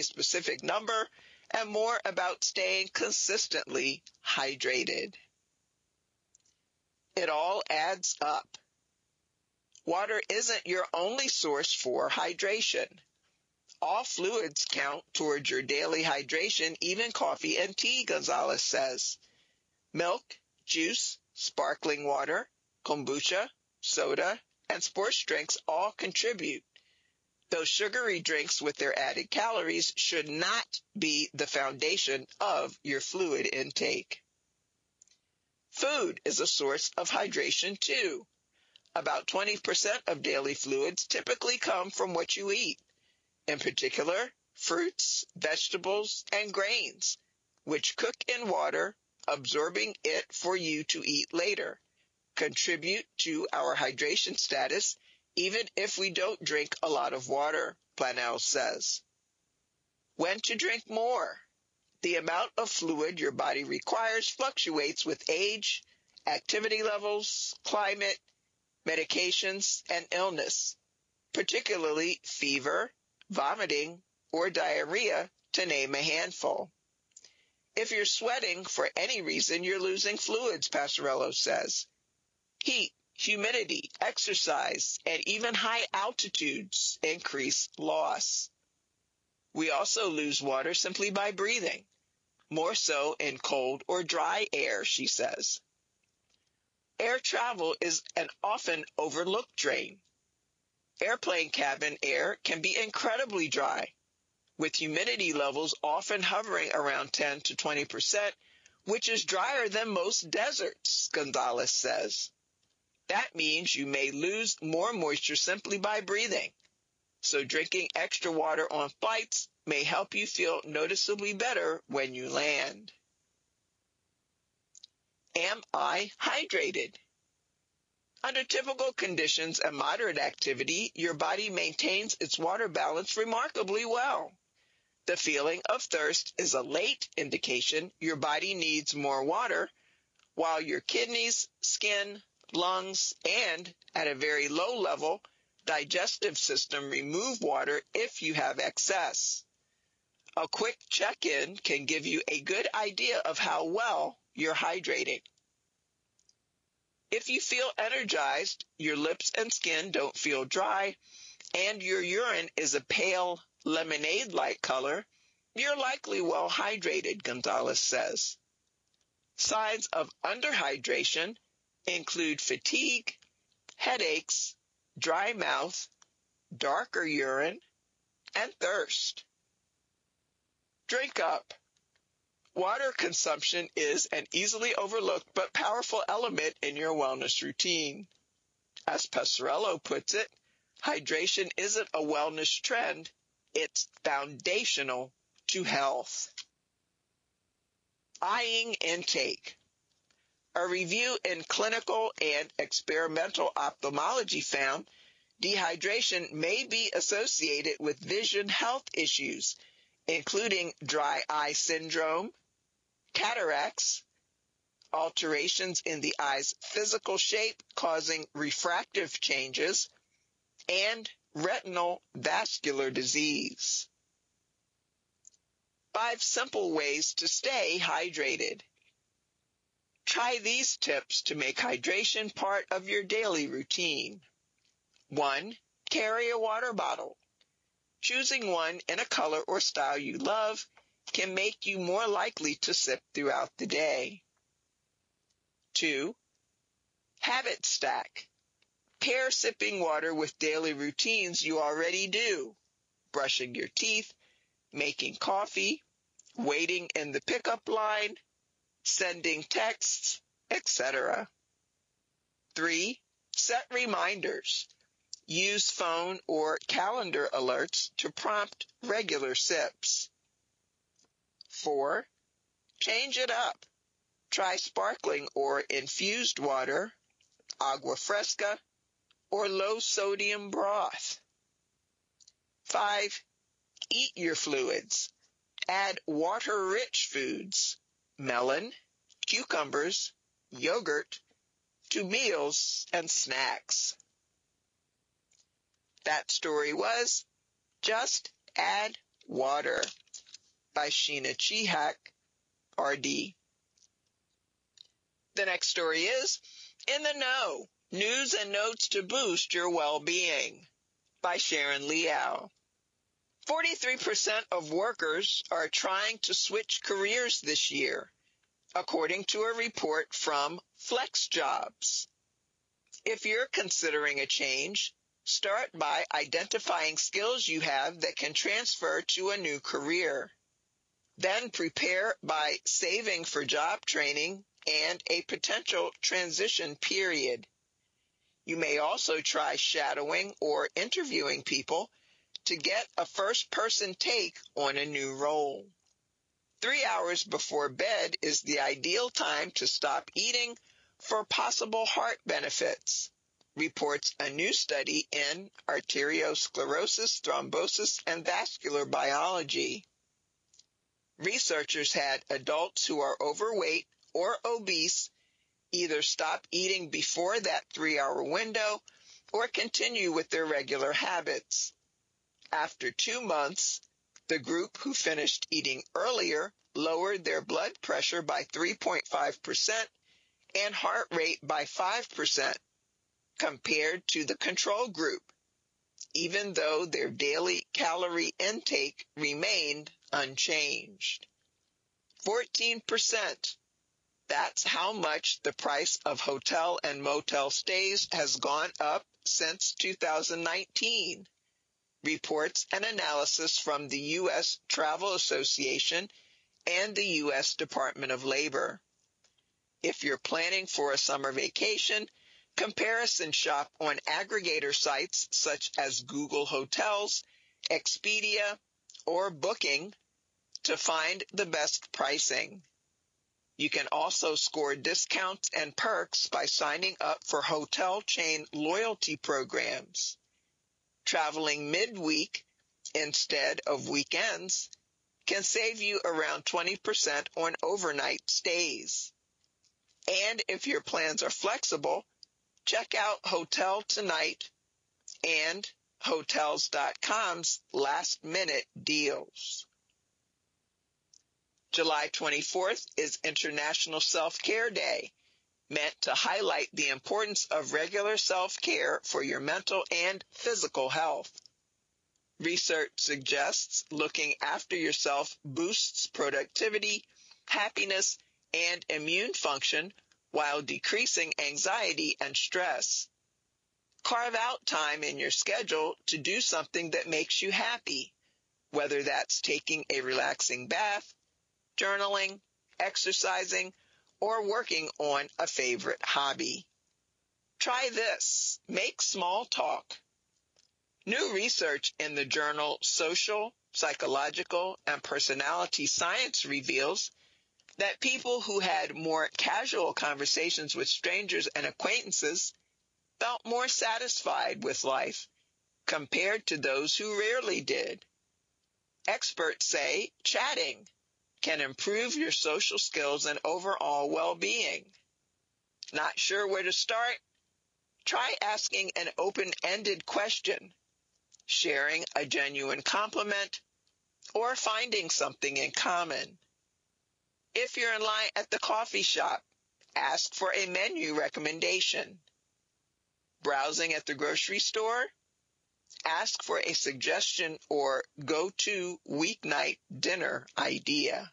a specific number, and more about staying consistently hydrated. It all adds up. Water isn't your only source for hydration. All fluids count towards your daily hydration, even coffee and tea, Gonzalez says. Milk, juice, sparkling water, kombucha, soda, and sports drinks all contribute. Those sugary drinks with their added calories should not be the foundation of your fluid intake. Food is a source of hydration too. About 20% of daily fluids typically come from what you eat. In particular, fruits, vegetables, and grains, which cook in water, absorbing it for you to eat later, contribute to our hydration status even if we don't drink a lot of water, Planell says. When to drink more? The amount of fluid your body requires fluctuates with age, activity levels, climate, medications, and illness, particularly fever, vomiting, or diarrhea, to name a handful. If you're sweating for any reason, you're losing fluids, Passarello says. Heat, humidity, exercise, and even high altitudes increase loss. We also lose water simply by breathing, more so in cold or dry air, she says. Air travel is an often overlooked drain. Airplane cabin air can be incredibly dry, with humidity levels often hovering around 10 to 20%, which is drier than most deserts, Gonzalez says. That means you may lose more moisture simply by breathing. So drinking extra water on flights may help you feel noticeably better when you land. Am I hydrated? Under typical conditions and moderate activity, your body maintains its water balance remarkably well. The feeling of thirst is a late indication your body needs more water, while your kidneys, skin, lungs, and, at a very low level, digestive system remove water if you have excess. A quick check-in can give you a good idea of how well you're hydrating. If you feel energized, your lips and skin don't feel dry, and your urine is a pale lemonade-like color, you're likely well hydrated, Gonzalez says. Signs of underhydration include fatigue, headaches, dry mouth, darker urine, and thirst. Drink up. Water consumption is an easily overlooked but powerful element in your wellness routine. As Passarello puts it, hydration isn't a wellness trend, it's foundational to health. Eyeing intake. A review in Clinical and Experimental Ophthalmology found dehydration may be associated with vision health issues, including dry eye syndrome, cataracts, alterations in the eye's physical shape causing refractive changes, and retinal vascular disease. 5 simple ways to stay hydrated. Try these tips to make hydration part of your daily routine. 1. Carry a water bottle. Choosing one in a color or style you love can make you more likely to sip throughout the day. 2. Habit stack. Pair sipping water with daily routines you already do. Brushing your teeth, making coffee, waiting in the pickup line, sending texts, etc. 3. Set reminders. Use phone or calendar alerts to prompt regular sips. 4. Change it up. Try sparkling or infused water, agua fresca, or low-sodium broth. 5. Eat your fluids. Add water-rich foods, melon, cucumbers, yogurt, to meals and snacks. That story was, just add Water by Sheena Chihak, RD. The next story is In the Know, News and Notes to Boost Your Well-Being by Sharon Liao. 43% of workers are trying to switch careers this year, according to a report from FlexJobs. If you're considering a change, start by identifying skills you have that can transfer to a new career. Then prepare by saving for job training and a potential transition period. You may also try shadowing or interviewing people to get a first-person take on a new role. 3 hours before bed is the ideal time to stop eating for possible heart benefits, reports a new study in Arteriosclerosis, Thrombosis, and Vascular Biology. Researchers had adults who are overweight or obese either stop eating before that 3-hour window or continue with their regular habits. After 2 months, the group who finished eating earlier lowered their blood pressure by 3.5% and heart rate by 5% compared to the control group, even though their daily calorie intake remained unchanged. 14%. That's how much the price of hotel and motel stays has gone up since 2019, reports an analysis from the U.S. Travel Association and the U.S. Department of Labor. If you're planning for a summer vacation, comparison shop on aggregator sites such as Google Hotels, Expedia, or Booking to find the best pricing. You can also score discounts and perks by signing up for hotel chain loyalty programs. Traveling midweek instead of weekends can save you around 20% on overnight stays. And if your plans are flexible, check out Hotel Tonight and Hotels.com's last-minute deals. July 24th is International Self-Care Day, meant to highlight the importance of regular self-care for your mental and physical health. Research suggests looking after yourself boosts productivity, happiness, and immune function while decreasing anxiety and stress. Carve out time in your schedule to do something that makes you happy, whether that's taking a relaxing bath, journaling, exercising, or working on a favorite hobby. Try this. Make small talk. New research in the journal Social, Psychological, and Personality Science reveals that people who had more casual conversations with strangers and acquaintances felt more satisfied with life compared to those who rarely did. Experts say chatting can improve your social skills and overall well-being. Not sure where to start? Try asking an open-ended question, sharing a genuine compliment, or finding something in common. If you're in line at the coffee shop, ask for a menu recommendation. Browsing at the grocery store? Ask for a suggestion or go-to weeknight dinner idea.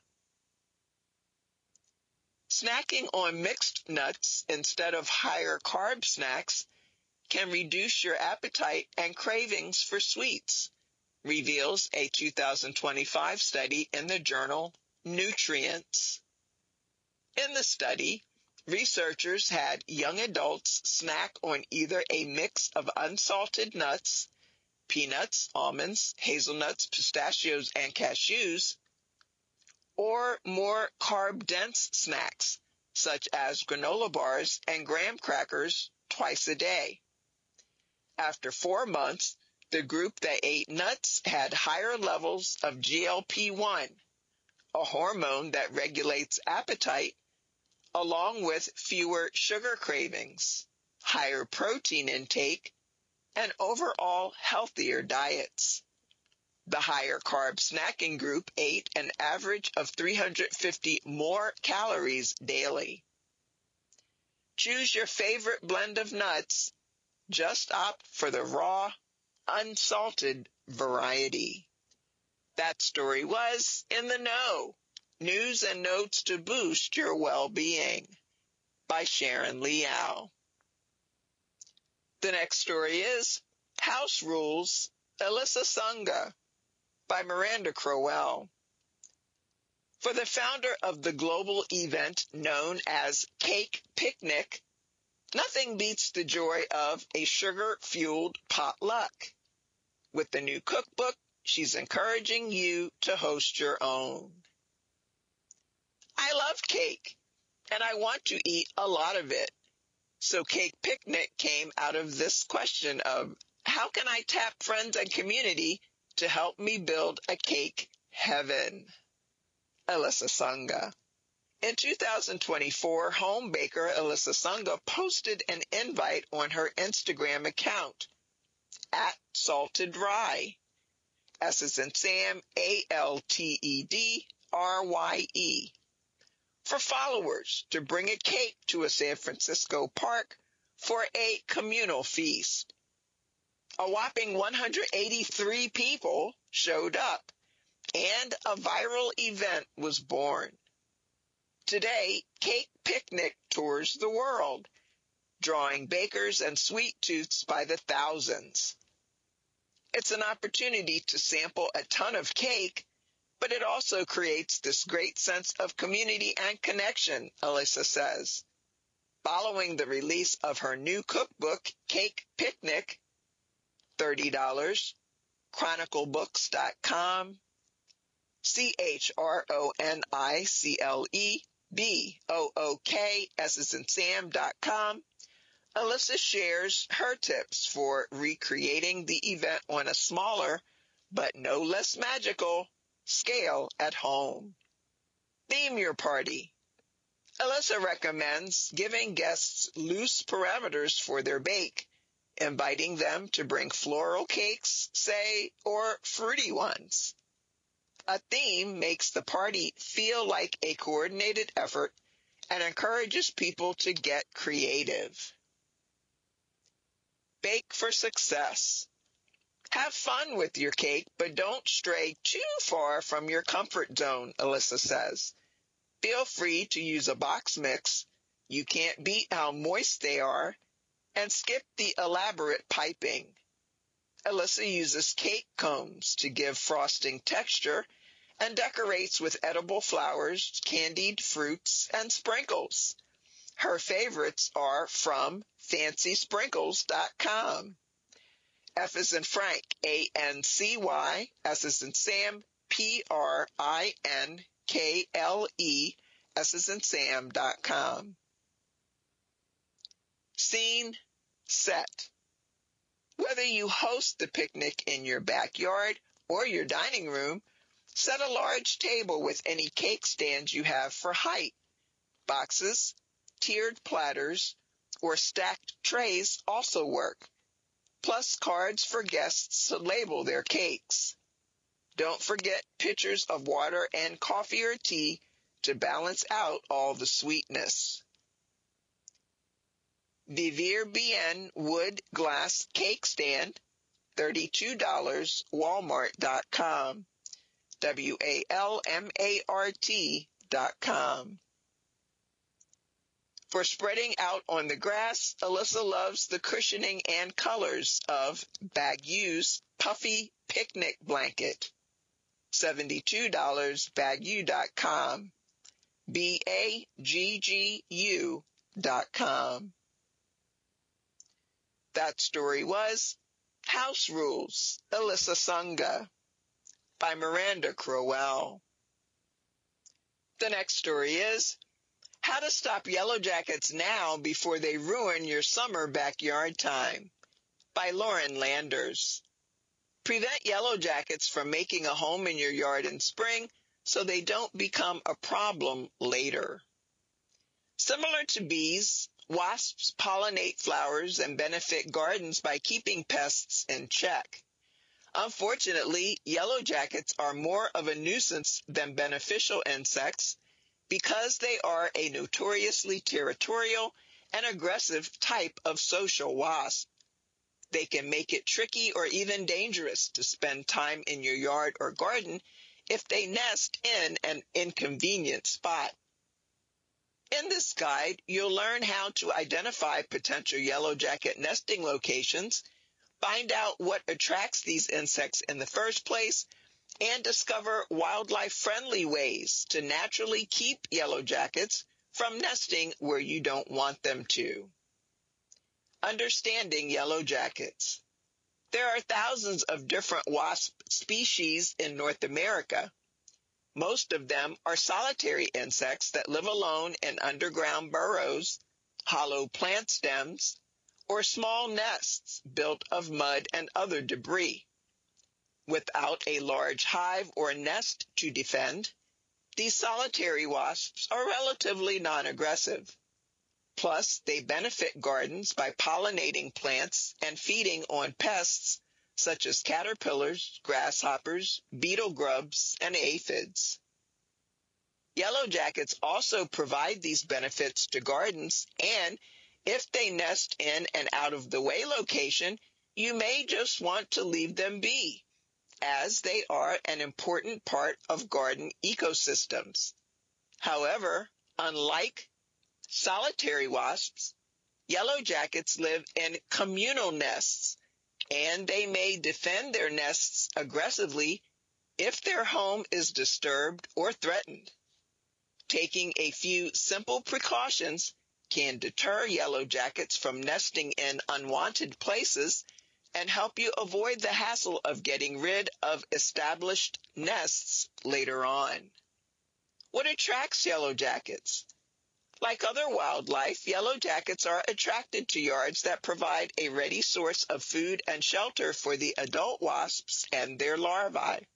Snacking on mixed nuts instead of higher carb snacks can reduce your appetite and cravings for sweets, reveals a 2025 study in the journal Nutrients. In the study, researchers had young adults snack on either a mix of unsalted nuts, peanuts, almonds, hazelnuts, pistachios, and cashews, or more carb-dense snacks, such as granola bars and graham crackers, twice a day. After 4 months, the group that ate nuts had higher levels of GLP-1, a hormone that regulates appetite, along with fewer sugar cravings, higher protein intake, and overall healthier diets. The higher carb snacking group ate an average of 350 more calories daily. Choose your favorite blend of nuts. Just opt for the raw, unsalted variety. That story was In the Know, News and Notes to Boost Your Well-Being by Sharon Liao. The next story is House Rules, Alyssa Sunga by Miranda Crowell. For the founder of the global event known as Cake Picnic, nothing beats the joy of a sugar-fueled potluck. With the new cookbook, she's encouraging you to host your own. I love cake, and I want to eat a lot of it. So Cake Picnic came out of this question of, how can I tap friends and community to help me build a cake heaven? Alyssa Sunga. In 2024, home baker Alyssa Sunga posted an invite on her Instagram account at Salted Rye, S as in Sam, ALTEDRYE, for followers to bring a cake to a San Francisco park for a communal feast. A whopping 183 people showed up, and a viral event was born. Today, Cake Picnic tours the world, drawing bakers and sweet tooths by the thousands. It's an opportunity to sample a ton of cake, but it also creates this great sense of community and connection, Alyssa says. Following the release of her new cookbook, Cake Picnic, $30, chroniclebooks.com, CHRONICLEBOOKS.com, Alyssa shares her tips for recreating the event on a smaller, but no less magical, scale at home. Theme your party. Alyssa recommends giving guests loose parameters for their bake, inviting them to bring floral cakes, say, or fruity ones. A theme makes the party feel like a coordinated effort and encourages people to get creative. Bake for success. Have fun with your cake, but don't stray too far from your comfort zone, Alyssa says. Feel free to use a box mix. You can't beat how moist they are, and skip the elaborate piping. Alyssa uses cake cones to give frosting texture and decorates with edible flowers, candied fruits, and sprinkles. Her favorites are from FancySprinkles.com. F as in Frank, ANCY, S as in Sam, PRINKLE, S as in Sam.com. Scene set. Whether you host the picnic in your backyard or your dining room, set a large table with any cake stands you have for height. Boxes, tiered platters, or stacked trays also work, plus cards for guests to label their cakes. Don't forget pitchers of water and coffee or tea to balance out all the sweetness. Vivir Bien Wood Glass Cake Stand, $32, Walmart.com, WALMART.com. For spreading out on the grass, Alyssa loves the cushioning and colors of Bagu's Puffy Picnic Blanket, $72, Bagu.com, BAGGU.com. That story was House Rules, Alyssa Sunga by Miranda Crowell. The next story is How to Stop Yellow Jackets Now Before They Ruin Your Summer Backyard Time by Lauren Landers. Prevent yellow jackets from making a home in your yard in spring so they don't become a problem later. Similar to bees, wasps pollinate flowers and benefit gardens by keeping pests in check. Unfortunately, yellow jackets are more of a nuisance than beneficial insects because they are a notoriously territorial and aggressive type of social wasp. They can make it tricky or even dangerous to spend time in your yard or garden if they nest in an inconvenient spot. In this guide, you'll learn how to identify potential yellow jacket nesting locations, find out what attracts these insects in the first place, and discover wildlife-friendly ways to naturally keep yellow jackets from nesting where you don't want them to. Understanding yellow jackets. There are thousands of different wasp species in North America. Most of them are solitary insects that live alone in underground burrows, hollow plant stems, or small nests built of mud and other debris. Without a large hive or nest to defend, these solitary wasps are relatively non-aggressive. Plus, they benefit gardens by pollinating plants and feeding on pests such as caterpillars, grasshoppers, beetle grubs, and aphids. Yellow jackets also provide these benefits to gardens, and if they nest in an out-of-the-way location, you may just want to leave them be, as they are an important part of garden ecosystems. However, unlike solitary wasps, yellow jackets live in communal nests, and they may defend their nests aggressively if their home is disturbed or threatened. Taking a few simple precautions can deter yellow jackets from nesting in unwanted places and help you avoid the hassle of getting rid of established nests later on. What attracts yellow jackets? Like other wildlife, yellow jackets are attracted to yards that provide a ready source of food and shelter for the adult wasps and their larvae.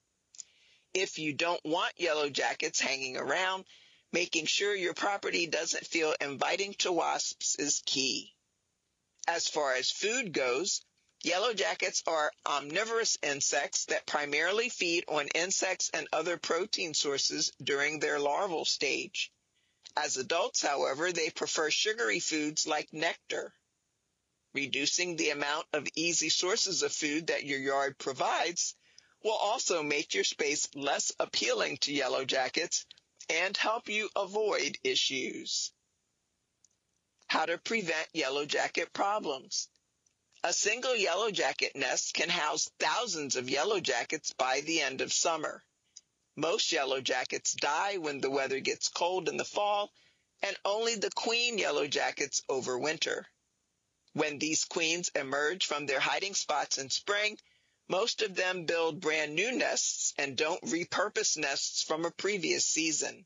If you don't want yellow jackets hanging around, making sure your property doesn't feel inviting to wasps is key. As far as food goes, yellow jackets are omnivorous insects that primarily feed on insects and other protein sources during their larval stage. As adults, however, they prefer sugary foods like nectar. Reducing the amount of easy sources of food that your yard provides will also make your space less appealing to yellow jackets and help you avoid issues. How to prevent yellow jacket problems. A single yellow jacket nest can house thousands of yellow jackets by the end of summer. Most yellow jackets die when the weather gets cold in the fall, and only the queen yellow jackets overwinter. When these queens emerge from their hiding spots in spring, most of them build brand new nests and don't repurpose nests from a previous season.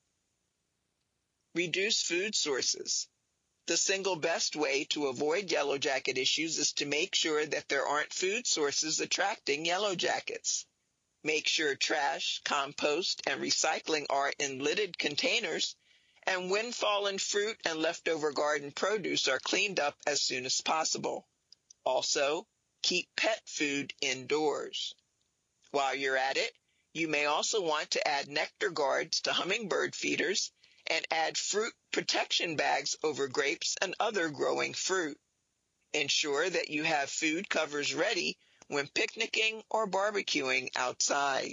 Reduce food sources. The single best way to avoid yellow jacket issues is to make sure that there aren't food sources attracting yellow jackets. Make sure trash, compost, and recycling are in lidded containers, and when fallen fruit and leftover garden produce are cleaned up as soon as possible. Also, keep pet food indoors. While you're at it, you may also want to add nectar guards to hummingbird feeders and add fruit protection bags over grapes and other growing fruit. Ensure that you have food covers ready when picnicking or barbecuing outside.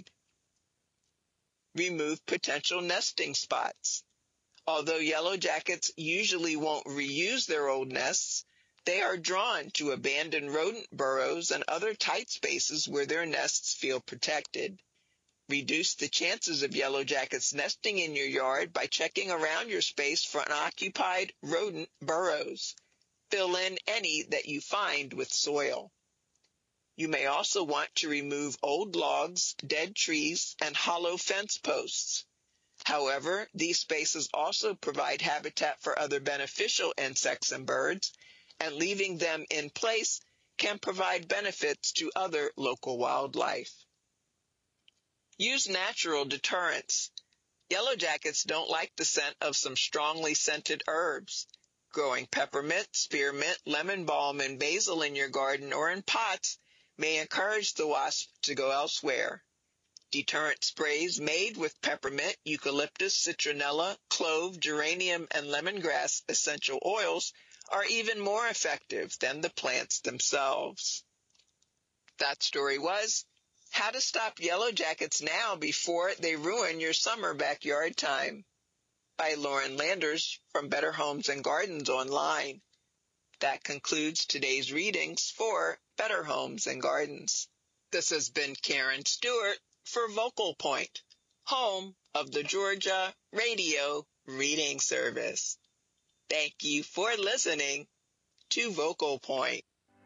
Remove potential nesting spots. Although yellow jackets usually won't reuse their old nests, they are drawn to abandoned rodent burrows and other tight spaces where their nests feel protected. Reduce the chances of yellow jackets nesting in your yard by checking around your space for unoccupied rodent burrows. Fill in any that you find with soil. You may also want to remove old logs, dead trees, and hollow fence posts. However, these spaces also provide habitat for other beneficial insects and birds, and leaving them in place can provide benefits to other local wildlife. Use natural deterrents. Yellow jackets don't like the scent of some strongly scented herbs. Growing peppermint, spearmint, lemon balm, and basil in your garden or in pots may encourage the wasp to go elsewhere. Deterrent sprays made with peppermint, eucalyptus, citronella, clove, geranium, and lemongrass essential oils are even more effective than the plants themselves. That story was How to Stop Yellow Jackets Now Before They Ruin Your Summer Backyard Time by Lauren Landers from Better Homes and Gardens Online. That concludes today's readings for Better Homes and Gardens. This has been Karen Stewart for Vocal Point, home of the Georgia Radio Reading Service. Thank you for listening to Vocal Point.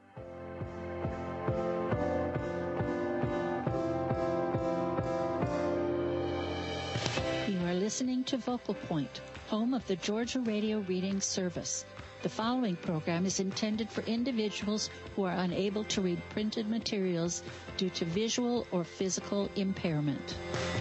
You are listening to Vocal Point, home of the Georgia Radio Reading Service. The following program is intended for individuals who are unable to read printed materials due to visual or physical impairment.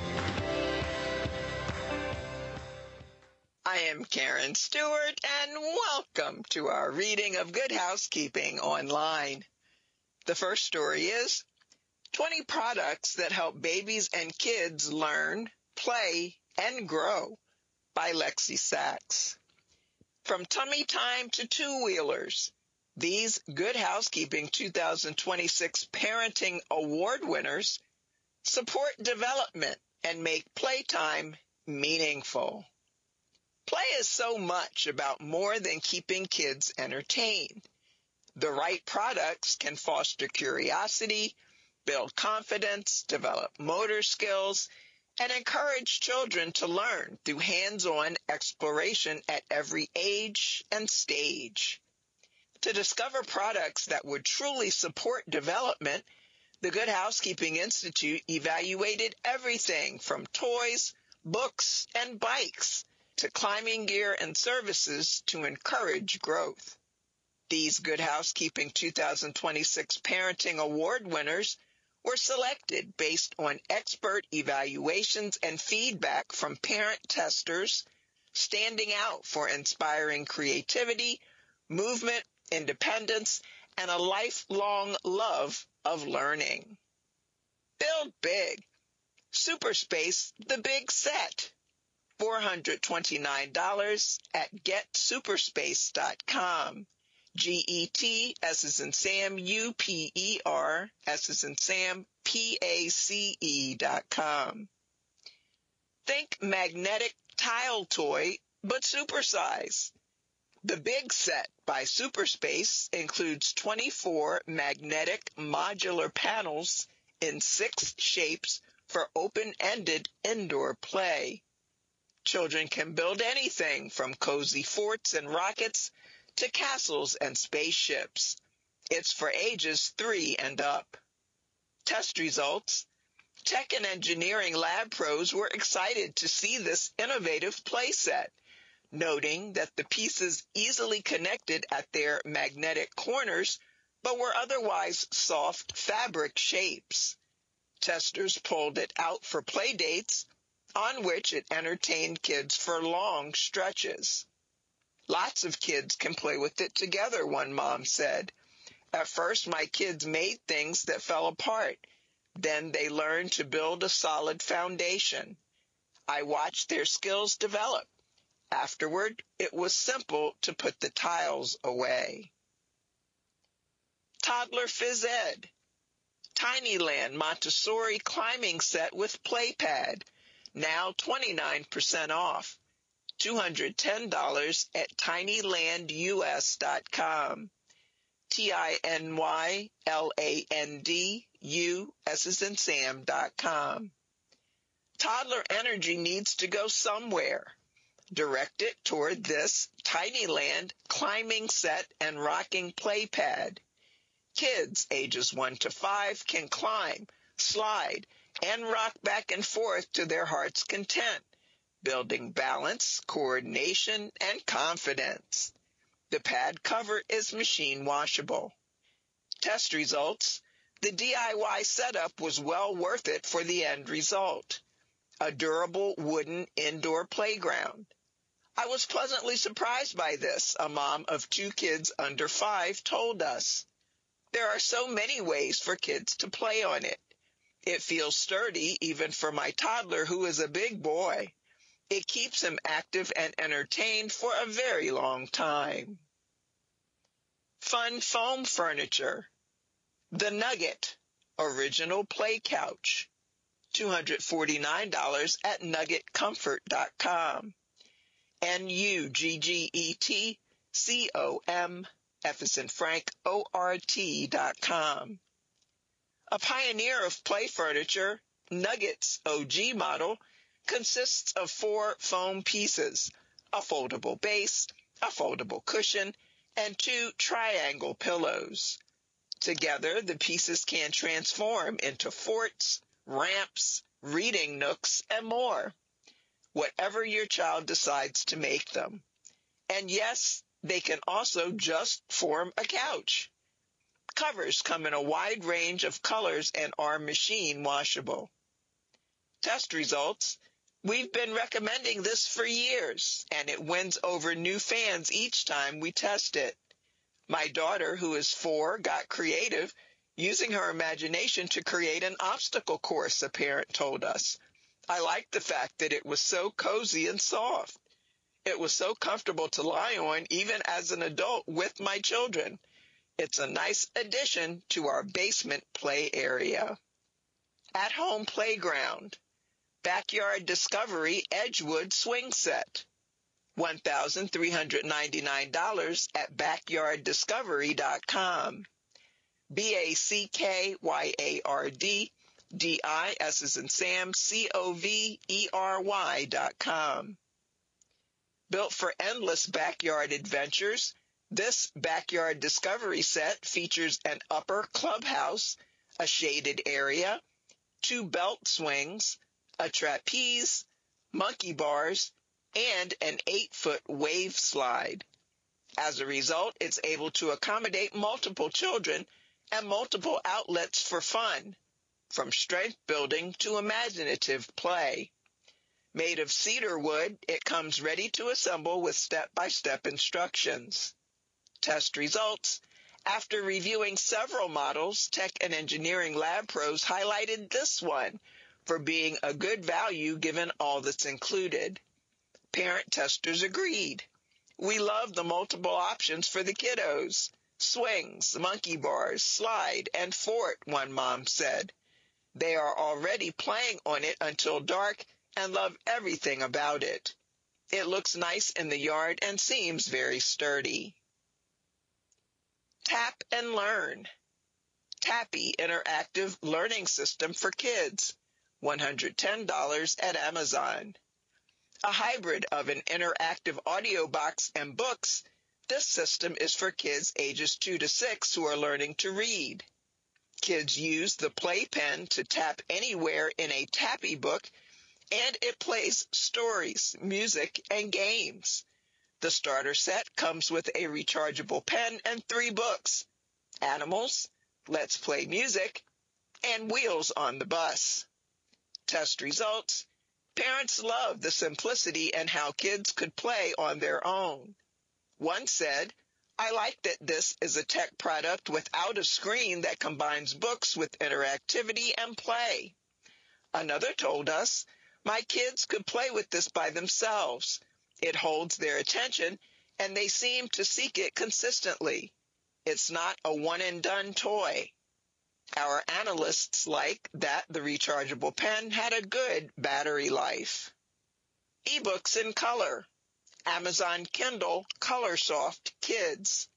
I am Karen Stewart, and welcome to our reading of Good Housekeeping Online. The first story is 20 Products That Help Babies and Kids Learn, Play, and Grow by Lexi Sachs. From tummy time to two-wheelers, these Good Housekeeping 2026 Parenting Award winners support development and make playtime meaningful. Play is so much about more than keeping kids entertained. The right products can foster curiosity, build confidence, develop motor skills, and encourage children to learn through hands-on exploration at every age and stage. To discover products that would truly support development, the Good Housekeeping Institute evaluated everything from toys, books, and bikes to climbing gear and services to encourage growth. These Good Housekeeping 2026 Parenting Award winners were selected based on expert evaluations and feedback from parent testers, standing out for inspiring creativity, movement, independence, and a lifelong love of learning. Build big. Superspace, the big set. $429 at getsuperspace.com. GET, S as in Sam, UPER, S as in Sam, PACE.com. Think magnetic tile toy, but supersize. The Big Set by Superspace includes 24 magnetic modular panels in 6 shapes for open-ended indoor play. Children can build anything from cozy forts and rockets to castles and spaceships. It's for ages 3 and up. Test results. Tech and engineering lab pros were excited to see this innovative playset, noting that the pieces easily connected at their magnetic corners, but were otherwise soft fabric shapes. Testers pulled it out for play dates, on which it entertained kids for long stretches. Lots of kids can play with it together, one mom said. At first, my kids made things that fell apart. Then they learned to build a solid foundation. I watched their skills develop. Afterward, it was simple to put the tiles away. Toddler Phys Ed. Tinyland Montessori climbing set with play pad. Now 29% off. $210 at tinylandus.com. TINYLANDU, S as in Sam.com. Toddler energy needs to go somewhere. Direct it toward this Tinyland climbing set and rocking play pad. Kids ages 1 to 5 can climb, slide, and rock back and forth to their heart's content, building balance, coordination, and confidence. The pad cover is machine washable. Test results. The DIY setup was well worth it for the end result. A durable wooden indoor playground. I was pleasantly surprised by this, a mom of 2 kids under 5 told us. There are so many ways for kids to play on it. It feels sturdy even for my toddler, who is a big boy. It keeps him active and entertained for a very long time. Fun foam furniture. The Nugget Original Play Couch, $249 at nuggetcomfort.com. NUGGETCOM FrankORT.com. A pioneer of play furniture, Nugget's OG model consists of 4 foam pieces, a foldable base, a foldable cushion, and 2 triangle pillows. Together, the pieces can transform into forts, ramps, reading nooks, and more, whatever your child decides to make them. And yes, they can also just form a couch. Covers come in a wide range of colors and are machine washable. Test results. We've been recommending this for years, and it wins over new fans each time we test it. My daughter, who is 4, got creative, using her imagination to create an obstacle course, a parent told us. I liked the fact that it was so cozy and soft. It was so comfortable to lie on, even as an adult with my children. It's a nice addition to our basement play area. At-home playground. Backyard Discovery Edgewood Swing Set, $1,399 at backyarddiscovery.com. BACKYARDDISAMCOVERY.com. Built for endless backyard adventures, this Backyard Discovery set features an upper clubhouse, a shaded area, 2 belt swings, a trapeze, monkey bars, and an 8-foot wave slide. As a result, it's able to accommodate multiple children and multiple outlets for fun, from strength building to imaginative play. Made of cedar wood, it comes ready to assemble with step-by-step instructions. Test results. After reviewing several models, Tech and Engineering Lab Pros highlighted this one for being a good value given all that's included. Parent testers agreed. We love the multiple options for the kiddos. Swings, monkey bars, slide, and fort, one mom said. They are already playing on it until dark and love everything about it. It looks nice in the yard and seems very sturdy. Tap and Learn. Tappy Interactive Learning System for Kids, $110 at Amazon. A hybrid of an interactive audio box and books, this system is for kids ages 2 to 6 who are learning to read. Kids use the playpen to tap anywhere in a Tappy book, and it plays stories, music, and games. The starter set comes with a rechargeable pen and 3 books: Animals, Let's Play Music, and Wheels on the Bus. Test results. Parents love the simplicity and how kids could play on their own. One said, I like that this is a tech product without a screen that combines books with interactivity and play. Another told us, my kids could play with this by themselves. It holds their attention, and they seem to seek it consistently. It's not a one-and-done toy. Our analysts like that the rechargeable pen had a good battery life. eBooks in color. Amazon Kindle ColorSoft Kids,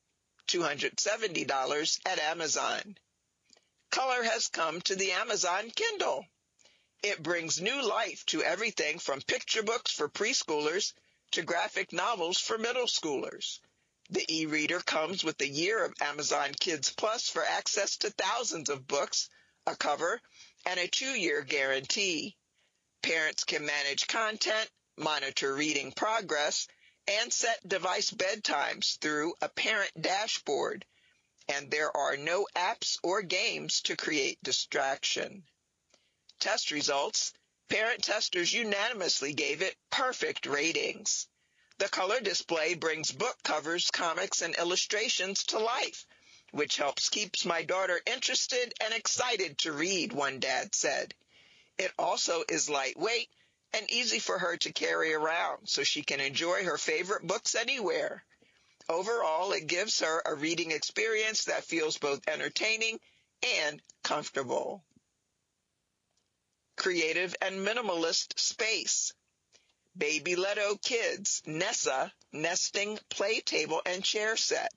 $270 at Amazon. Color has come to the Amazon Kindle. It brings new life to everything from picture books for preschoolers to graphic novels for middle schoolers. The e-reader comes with a year of Amazon Kids Plus for access to thousands of books, a cover, and a 2-year guarantee. Parents can manage content, monitor reading progress, and set device bedtimes through a parent dashboard. And there are no apps or games to create distraction. Test results. Parent testers unanimously gave it perfect ratings. The color display brings book covers, comics, and illustrations to life, which keeps my daughter interested and excited to read, one dad said. It also is lightweight and easy for her to carry around so she can enjoy her favorite books anywhere. Overall, it gives her a reading experience that feels both entertaining and comfortable. Creative and minimalist space. Babyletto Kids Nessa Nesting Play Table and Chair Set,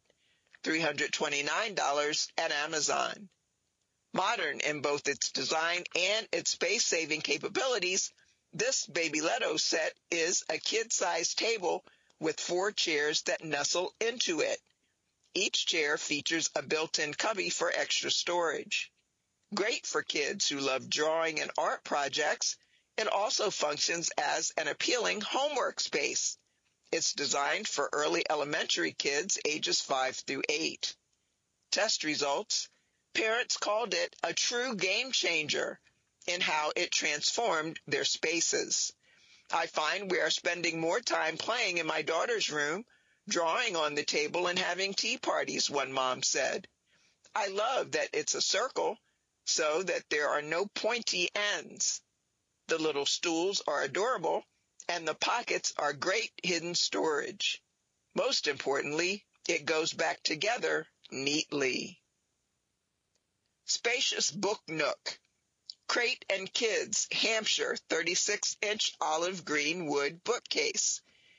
$329 at Amazon. Modern in both its design and its space-saving capabilities, this Babyletto set is a kid-sized table with 4 chairs that nestle into it. Each chair features a built-in cubby for extra storage. Great for kids who love drawing and art projects, it also functions as an appealing homework space. It's designed for early elementary kids ages 5 through 8. Test results. Parents called it a true game changer in how it transformed their spaces. I find we are spending more time playing in my daughter's room, drawing on the table, and having tea parties, one mom said. I love that it's a circle so that there are no pointy ends. The little stools are adorable, and the pockets are great hidden storage. Most importantly, it goes back together neatly. Spacious Book Nook. Crate and Kids Hampshire 36-inch olive green wood bookcase,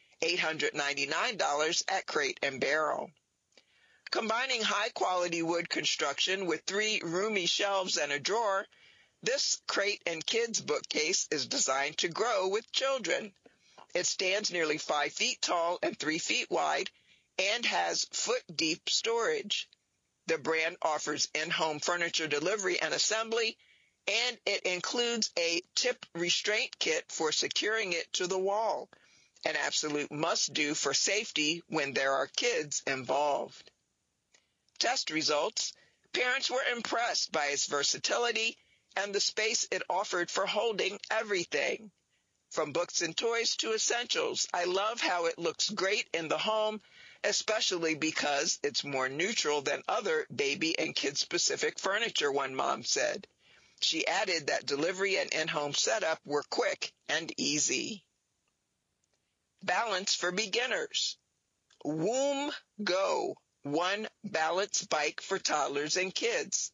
$899 at Crate and Barrel. Combining high-quality wood construction with 3 roomy shelves and a drawer, this Crate and Kids bookcase is designed to grow with children. It stands nearly 5 feet tall and 3 feet wide and has foot-deep storage. The brand offers in-home furniture delivery and assembly, and it includes a tip restraint kit for securing it to the wall, an absolute must-do for safety when there are kids involved. Test results. Parents were impressed by its versatility and the space it offered for holding everything. From books and toys to essentials, I love how it looks great in the home, especially because it's more neutral than other baby and kid-specific furniture, one mom said. She added that delivery and in-home setup were quick and easy. Balance for beginners. Woom Go, one balance bike for toddlers and kids,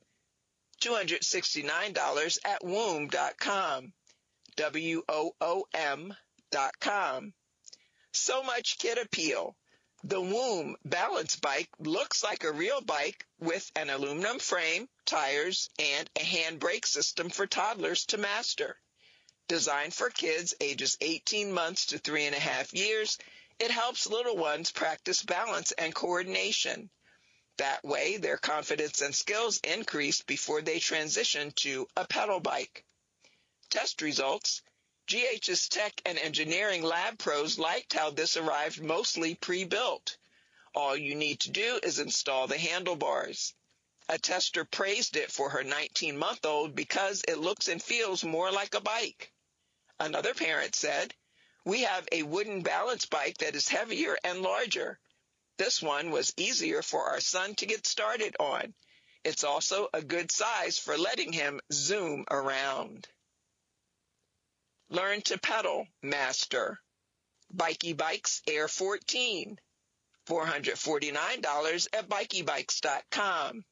$269 at Woom.com, WOOM.com. So much kid appeal. The Woom balance bike looks like a real bike with an aluminum frame, tires, and a handbrake system for toddlers to master. Designed for kids ages 18 months to 3.5 years, it helps little ones practice balance and coordination. That way, their confidence and skills increase before they transition to a pedal bike. Test results. GH's tech and engineering lab pros liked how this arrived mostly pre-built. All you need to do is install the handlebars. A tester praised it for her 19-month-old because it looks and feels more like a bike. Another parent said, "We have a wooden balance bike that is heavier and larger. This one was easier for our son to get started on. It's also a good size for letting him zoom around." Learn to pedal, master. Bikey Bikes Air 14, $449 at BikeyBikes.com.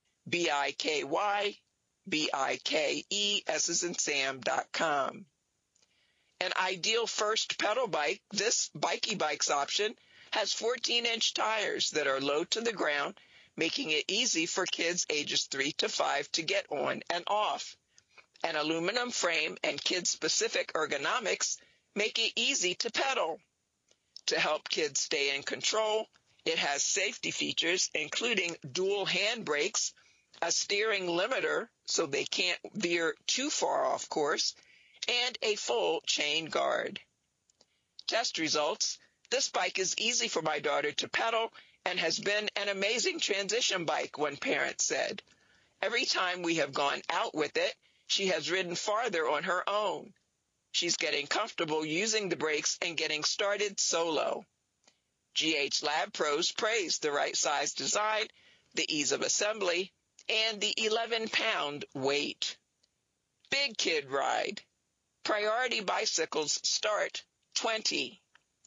BIKESSAM.com. An ideal first pedal bike, this Bikey Bikes option has 14-inch tires that are low to the ground, making it easy for kids ages 3 to 5 to get on and off. An aluminum frame and kid-specific ergonomics make it easy to pedal. To help kids stay in control, it has safety features including dual handbrakes, a steering limiter so they can't veer too far off course, and a full chain guard. Test results. This bike is easy for my daughter to pedal and has been an amazing transition bike, one parent said. Every time we have gone out with it, she has ridden farther on her own. She's getting comfortable using the brakes and getting started solo. GH Lab Pros praised the right size design the ease of assembly, and the 11-pound weight. Big Kid Ride. Priority bicycles start $399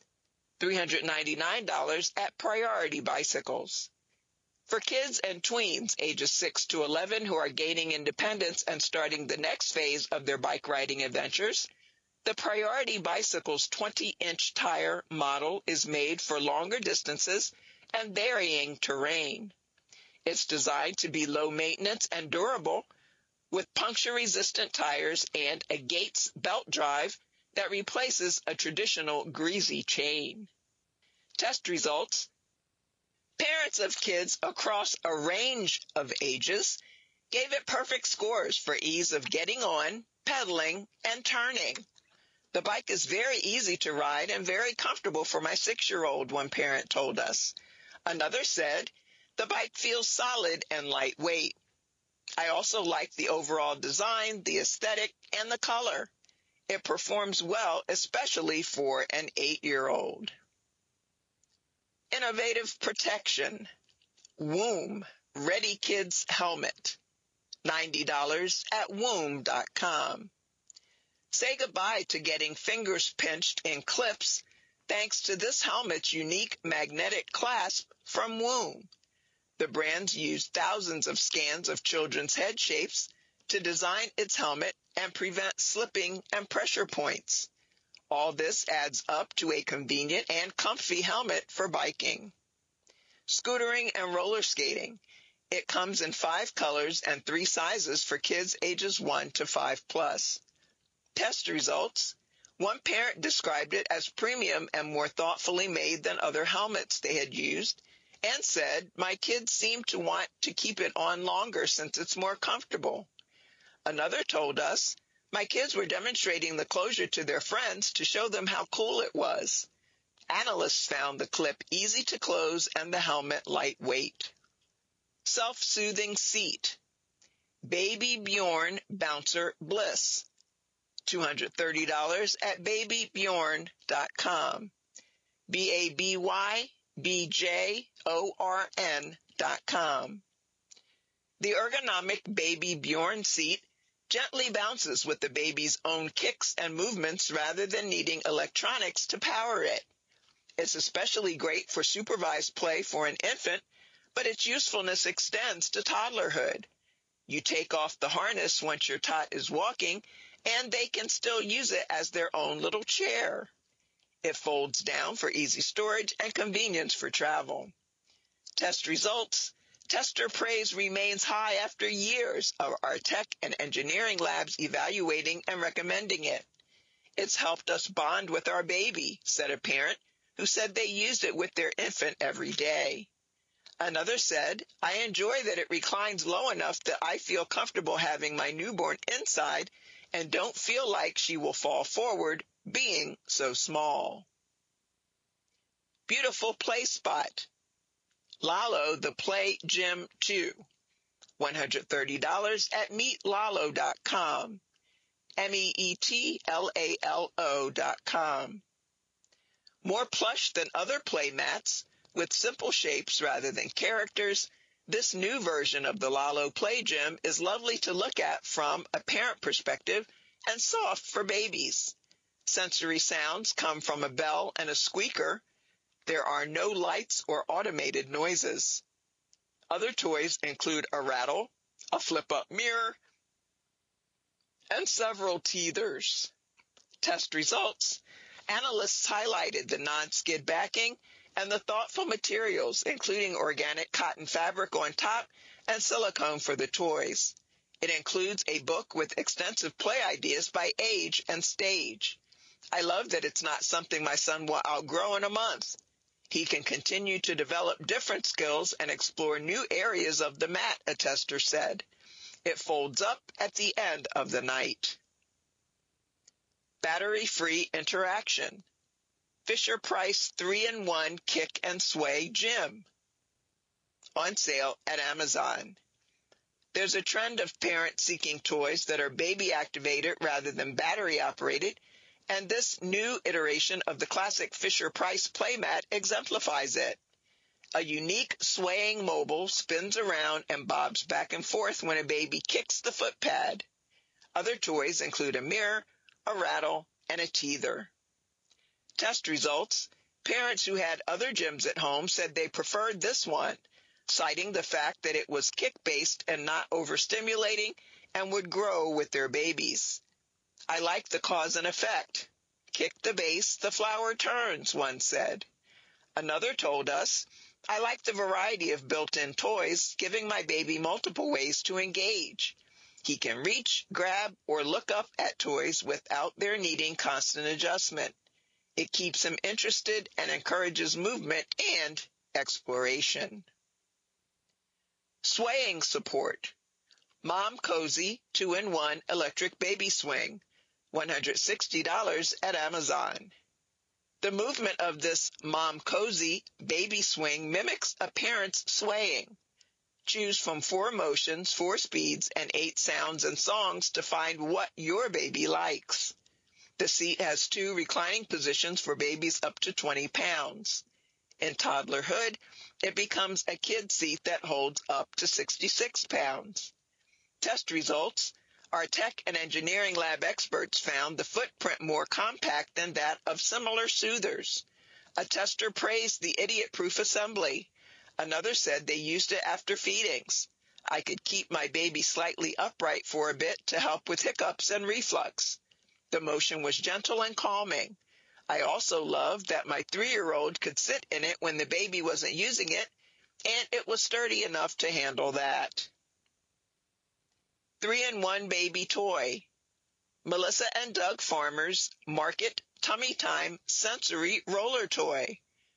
at Priority Bicycles. For kids and tweens ages 6 to 11 who are gaining independence and starting the next phase of their bike riding adventures, the Priority Bicycles 20-inch tire model is made for longer distances and varying terrain. It's designed to be low maintenance and durable, with puncture-resistant tires and a Gates belt drive that replaces a traditional greasy chain. Test results. Parents of kids across a range of ages gave it perfect scores for ease of getting on, pedaling, and turning. The bike is very easy to ride and very comfortable for my 6-year-old, one parent told us. Another said, the bike feels solid and lightweight. I also like the overall design, the aesthetic, and the color. It performs well, especially for an 8-year-old. Innovative protection. Woom Ready Kids Helmet. $90 at woom.com. Say goodbye to getting fingers pinched in clips thanks to this helmet's unique magnetic clasp from Woom. The brand used thousands of scans of children's head shapes to design its helmet and prevent slipping and pressure points. All this adds up to a convenient and comfy helmet for biking. Scootering and roller skating. It comes in 5 colors and 3 sizes for kids ages 1 to 5 plus. Test results. One parent described it as premium and more thoughtfully made than other helmets they had used, and said, my kids seem to want to keep it on longer since it's more comfortable. Another told us, my kids were demonstrating the closure to their friends to show them how cool it was. Analysts found the clip easy to close and the helmet lightweight. Self-soothing seat. Baby Bjorn Bouncer Bliss. $230 at babybjorn.com. BABYBJORN.com. The ergonomic Baby Bjorn seat gently bounces with the baby's own kicks and movements rather than needing electronics to power it. It's especially great for supervised play for an infant, but its usefulness extends to toddlerhood. You take off the harness once your tot is walking, and they can still use it as their own little chair. It folds down for easy storage and convenience for travel. Test results. Tester praise remains high after years of our tech and engineering labs evaluating and recommending it. It's helped us bond with our baby, said a parent who said they used it with their infant every day. Another said, I enjoy that it reclines low enough that I feel comfortable having my newborn inside and don't feel like she will fall forward being so small. Beautiful play spot. Lalo the Play Gym 2. $130 at meetlalo.com. meetlalo.com. More plush than other play mats, with simple shapes rather than characters, this new version of the Lalo Play Gym is lovely to look at from a parent perspective and soft for babies. Sensory sounds come from a bell and a squeaker. There are no lights or automated noises. Other toys include a rattle, a flip-up mirror, and several teethers. Test results. Analysts highlighted the non-skid backing and the thoughtful materials, including organic cotton fabric on top and silicone for the toys. It includes a book with extensive play ideas by age and stage. I love that it's not something my son will outgrow in a month. He can continue to develop different skills and explore new areas of the mat, a tester said. It folds up at the end of the night. Battery-free interaction. Fisher-Price 3-in-1 Kick and Sway Gym. On sale at Amazon. There's a trend of parents seeking toys that are baby-activated rather than battery-operated, and this new iteration of the classic Fisher-Price playmat exemplifies it. A unique swaying mobile spins around and bobs back and forth when a baby kicks the foot pad. Other toys include a mirror, a rattle, and a teether. Test results. Parents who had other gyms at home said they preferred this one, citing the fact that it was kick-based and not overstimulating and would grow with their babies. I like the cause and effect. Kick the base, the flower turns, one said. Another told us, I like the variety of built-in toys, giving my baby multiple ways to engage. He can reach, grab, or look up at toys without their needing constant adjustment. It keeps him interested and encourages movement and exploration. Swaying support. Mom Cozy 2-in-1 electric baby swing, $160 at Amazon. The movement of this Mom Cozy baby swing mimics a parent's swaying. Choose from 4 motions, 4 speeds, and 8 sounds and songs to find what your baby likes. The seat has 2 reclining positions for babies up to 20 pounds. In toddlerhood, it becomes a kid seat that holds up to 66 pounds. Test results. Our tech and engineering lab experts found the footprint more compact than that of similar soothers. A tester praised the idiot-proof assembly. Another said they used it after feedings. I could keep my baby slightly upright for a bit to help with hiccups and reflux. The motion was gentle and calming. I also loved that my 3-year-old could sit in it when the baby wasn't using it, and it was sturdy enough to handle that. 3-in-1 baby toy. Melissa and Doug Farmer's Market Tummy Time Sensory Roller Toy,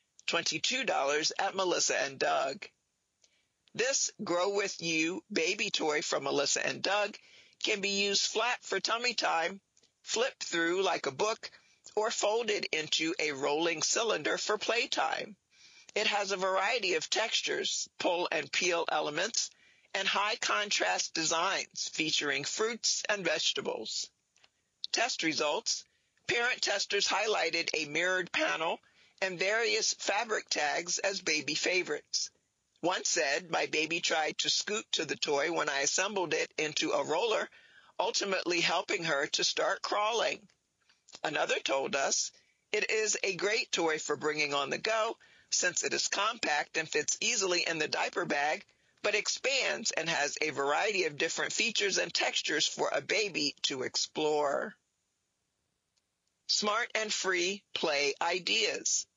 $22 at Melissa and Doug. This Grow With You baby toy from Melissa and Doug can be used flat for tummy time, flipped through like a book, or folded into a rolling cylinder for playtime. It has a variety of textures, pull and peel elements, and high contrast designs featuring fruits and vegetables. Test results. Parent testers highlighted a mirrored panel and various fabric tags as baby favorites. One said, my baby tried to scoot to the toy when I assembled it into a roller, ultimately helping her to start crawling. Another told us, it is a great toy for bringing on the go since it is compact and fits easily in the diaper bag, but expands and has a variety of different features and textures for a baby to explore. Smart and free play ideas.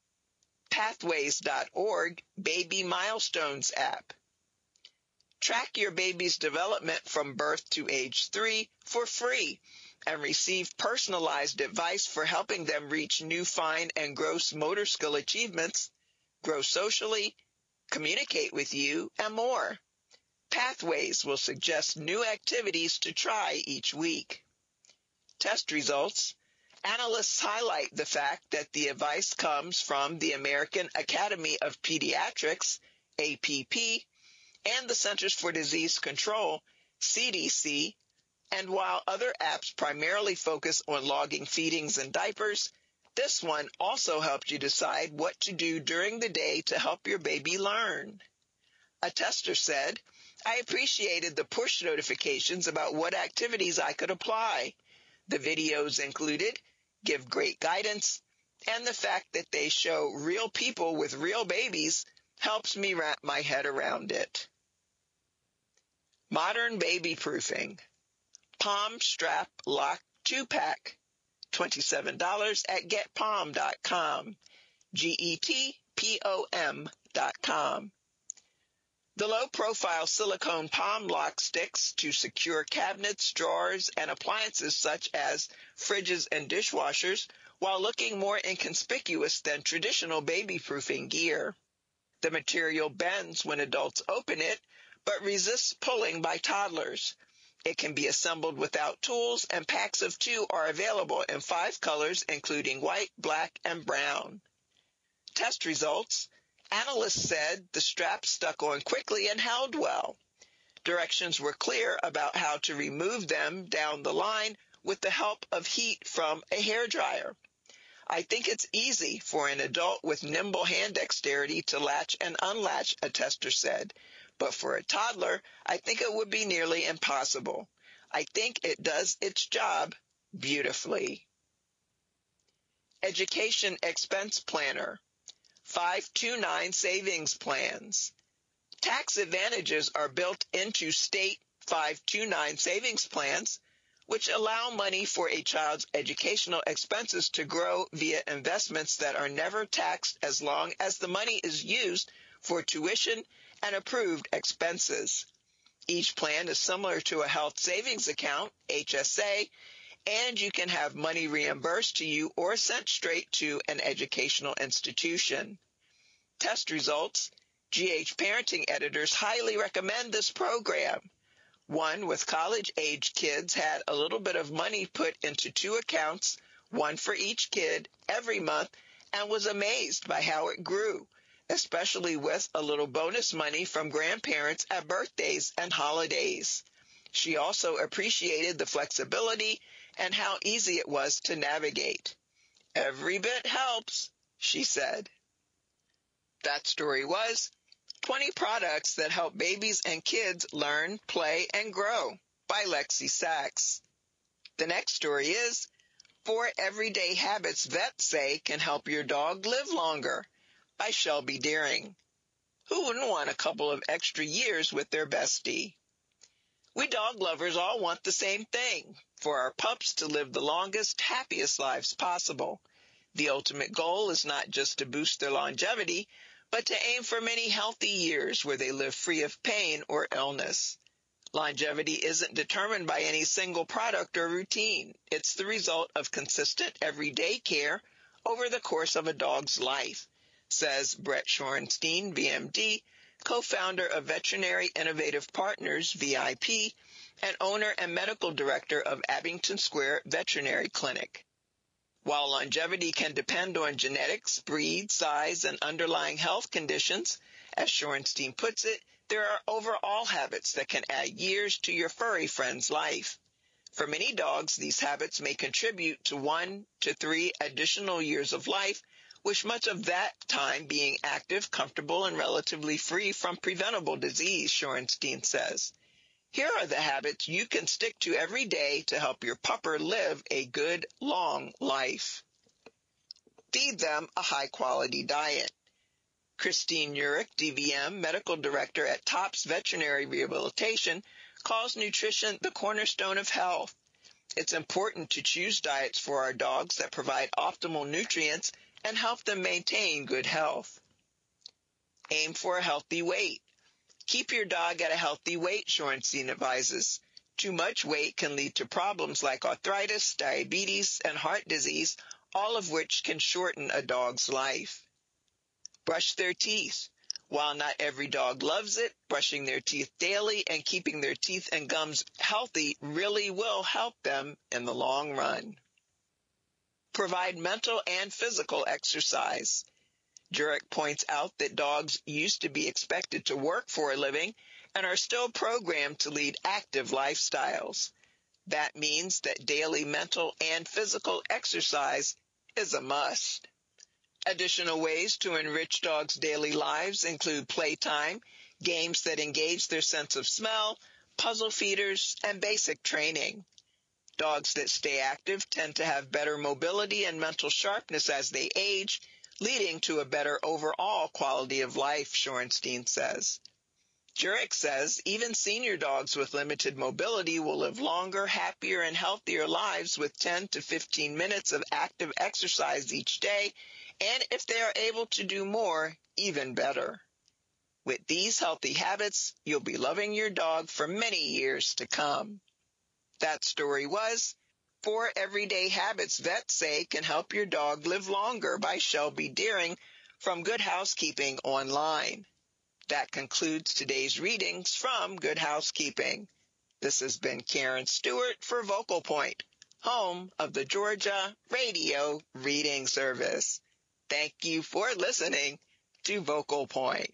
Pathways.org Baby Milestones app. Track your baby's development from birth to age 3 for free and receive personalized advice for helping them reach new fine and gross motor skill achievements, grow socially, communicate with you, and more. Pathways will suggest new activities to try each week. Test results. Analysts highlight the fact that the advice comes from the American Academy of Pediatrics, APP, and the Centers for Disease Control, CDC, and while other apps primarily focus on logging feedings and diapers, this one also helped you decide what to do during the day to help your baby learn. A tester said, I appreciated the push notifications about what activities I could apply. The videos included give great guidance, and the fact that they show real people with real babies helps me wrap my head around it. Modern baby proofing. Palm Strap Lock 2-pack, $27 at getpalm.com, GETPOM.com. The low-profile silicone palm lock sticks to secure cabinets, drawers, and appliances such as fridges and dishwashers while looking more inconspicuous than traditional baby-proofing gear. The material bends when adults open it, but resists pulling by toddlers. It can be assembled without tools, and packs of 2 are available in 5 colors, including white, black, and brown. Test results. Analysts said the straps stuck on quickly and held well. Directions were clear about how to remove them down the line with the help of heat from a hairdryer. I think it's easy for an adult with nimble hand dexterity to latch and unlatch, a tester said. But for a toddler, I think it would be nearly impossible. I think it does its job beautifully. Education Expense Planner. 529 Savings Plans. Tax advantages are built into state 529 savings plans, which allow money for a child's educational expenses to grow via investments that are never taxed as long as the money is used for tuition and approved expenses. Each plan is similar to a health savings account, HSA, and you can have money reimbursed to you or sent straight to an educational institution. Test results. GH Parenting editors highly recommend this program. One with college-age kids had a little bit of money put into 2 accounts, one for each kid, every month, and was amazed by how it grew, especially with a little bonus money from grandparents at birthdays and holidays. She also appreciated the flexibility and how easy it was to navigate. Every bit helps, she said. That story was 20 Products That Help Babies and Kids Learn, Play, and Grow by Lexi Sachs. The next story is 4 Everyday Habits Vets Say Can Help Your Dog Live Longer by Shelby Deering. Who wouldn't want a couple of extra years with their bestie? We dog lovers all want the same thing, for our pups to live the longest, happiest lives possible. The ultimate goal is not just to boost their longevity, but to aim for many healthy years where they live free of pain or illness. Longevity isn't determined by any single product or routine. It's the result of consistent everyday care over the course of a dog's life, says Brett Shorenstein, VMD, co-founder of Veterinary Innovative Partners, VIP, and owner and medical director of Abington Square Veterinary Clinic. While longevity can depend on genetics, breed, size, and underlying health conditions, as Shorenstein puts it, there are overall habits that can add years to your furry friend's life. For many dogs, these habits may contribute to 1 to 3 additional years of life, with much of that time being active, comfortable, and relatively free from preventable disease, Shorenstein says. Here are the habits you can stick to every day to help your pupper live a good, long life. Feed them a high-quality diet. Christine Urich, DVM, Medical Director at Tops Veterinary Rehabilitation, calls nutrition the cornerstone of health. It's important to choose diets for our dogs that provide optimal nutrients and help them maintain good health. Aim for a healthy weight. Keep your dog at a healthy weight, Shorenstein advises. Too much weight can lead to problems like arthritis, diabetes, and heart disease, all of which can shorten a dog's life. Brush their teeth. While not every dog loves it, brushing their teeth daily and keeping their teeth and gums healthy really will help them in the long run. Provide mental and physical exercise. Jurek points out that dogs used to be expected to work for a living and are still programmed to lead active lifestyles. That means that daily mental and physical exercise is a must. Additional ways to enrich dogs' daily lives include playtime, games that engage their sense of smell, puzzle feeders, and basic training. Dogs that stay active tend to have better mobility and mental sharpness as they age, leading to a better overall quality of life, Shorenstein says. Jurek says even senior dogs with limited mobility will live longer, happier, and healthier lives with 10 to 15 minutes of active exercise each day, and if they are able to do more, even better. With these healthy habits, you'll be loving your dog for many years to come. That story was 4 Everyday Habits Vets Say Can Help Your Dog Live Longer by Shelby Deering from Good Housekeeping Online. That concludes today's readings from Good Housekeeping. This has been Karen Stewart for Vocal Point, home of the Georgia Radio Reading Service. Thank you for listening to Vocal Point.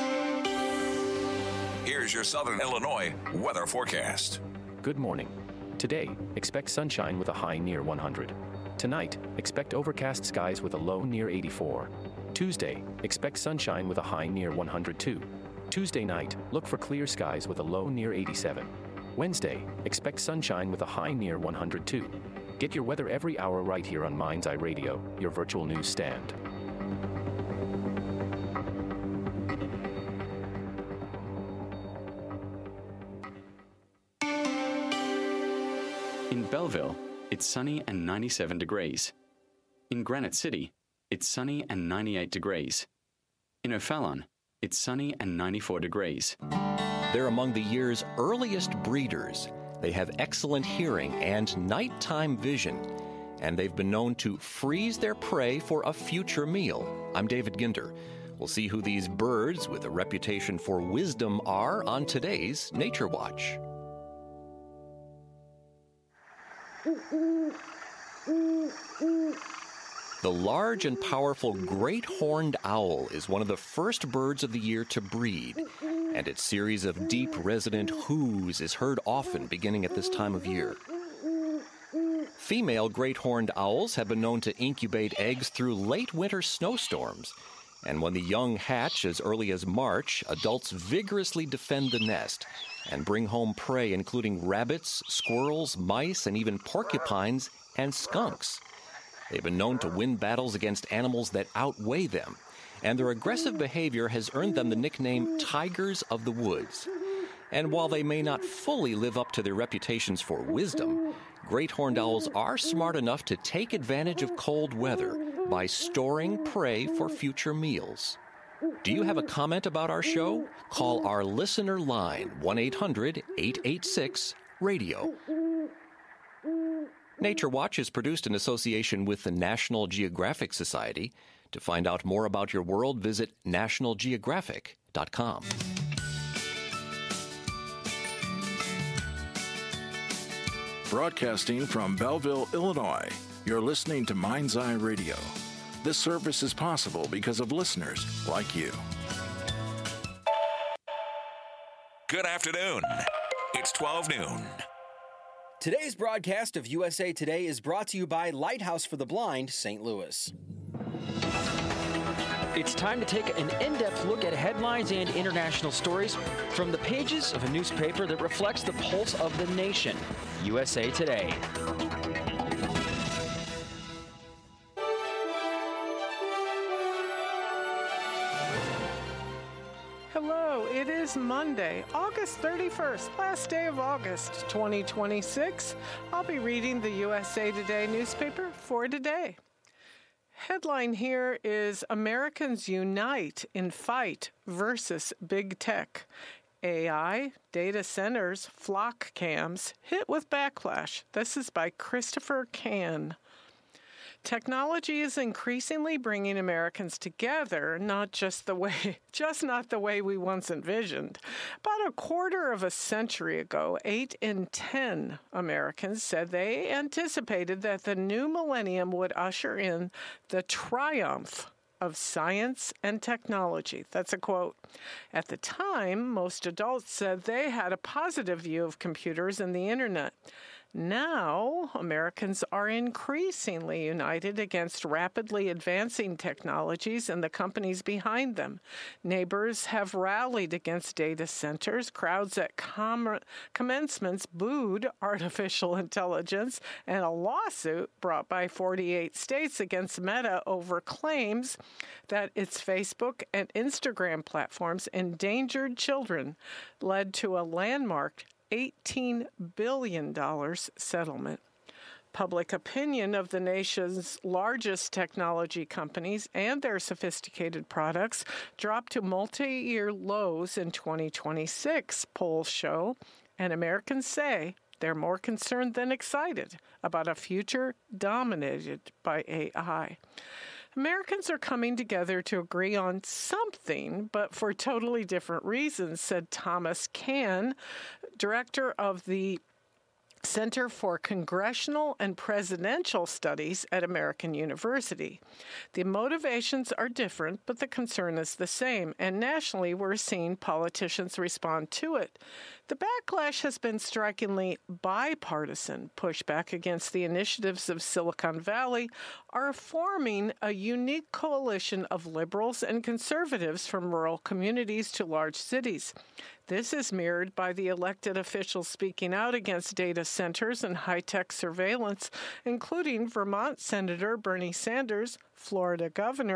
Here's your Southern Illinois weather forecast. Good morning. Today, expect sunshine with a high near 100. Tonight, expect overcast skies with a low near 84. Tuesday, expect sunshine with a high near 102. Tuesday night, look for clear skies with a low near 87. Wednesday, expect sunshine with a high near 102. Get your weather every hour right here on Mind's Eye Radio, your virtual news stand. In Belleville, it's sunny and 97 degrees. In Granite City, it's sunny and 98 degrees. In O'Fallon, it's sunny and 94 degrees. They're among the year's earliest breeders. They have excellent hearing and nighttime vision, and they've been known to freeze their prey for a future meal. I'm David Ginder. We'll see who these birds with a reputation for wisdom are on today's Nature Watch. The large and powerful great horned owl is one of the first birds of the year to breed, and its series of deep resonant whoos is heard often beginning at this time of year. Female great horned owls have been known to incubate eggs through late winter snowstorms, and when the young hatch as early as March, adults vigorously defend the nest and bring home prey including rabbits, squirrels, mice, and even porcupines and skunks. They've been known to win battles against animals that outweigh them, and their aggressive behavior has earned them the nickname Tigers of the Woods. And while they may not fully live up to their reputations for wisdom, great horned owls are smart enough to take advantage of cold weather by storing prey for future meals. Do you have a comment about our show? Call our listener line, 1-800-886-RADIO. Nature Watch is produced in association with the National Geographic Society. To find out more about your world, visit nationalgeographic.com. Broadcasting from Belleville, Illinois, you're listening to Mind's Eye Radio. This service is possible because of listeners like you. Good afternoon. It's 12 noon. Today's broadcast of USA Today is brought to you by Lighthouse for the Blind, St. Louis. It's time to take an in-depth look at headlines and international stories from the pages of a newspaper that reflects the pulse of the nation, USA Today. Hello, it is Monday, August 31st, last day of August 2026. I'll be reading the USA Today newspaper for today. Headline here is Americans Unite in Fight versus Big Tech. AI, data centers, flock cams hit with backlash. This is by Christopher Kahn. Technology is increasingly bringing Americans together, not not the way we once envisioned. About a quarter of a century ago, 8 in 10 Americans said they anticipated that the new millennium would usher in the triumph of science and technology. That's a quote. At the time, most adults said they had a positive view of computers and the internet. Now, Americans are increasingly united against rapidly advancing technologies and the companies behind them. Neighbors have rallied against data centers. Crowds at commencements booed artificial intelligence, and a lawsuit brought by 48 states against Meta over claims that its Facebook and Instagram platforms endangered children led to a landmark $18 billion settlement. Public opinion of the nation's largest technology companies and their sophisticated products dropped to multi-year lows in 2026, polls show, and Americans say they're more concerned than excited about a future dominated by AI. Americans are coming together to agree on something, but for totally different reasons, said Thomas Kahn, director of the Center for Congressional and Presidential Studies at American University. The motivations are different, but the concern is the same, and nationally we're seeing politicians respond to it. The backlash has been strikingly bipartisan. Pushback against the initiatives of Silicon Valley are forming a unique coalition of liberals and conservatives from rural communities to large cities. This is mirrored by the elected officials speaking out against data centers and high-tech surveillance, including Vermont Senator Bernie Sanders, Florida Governor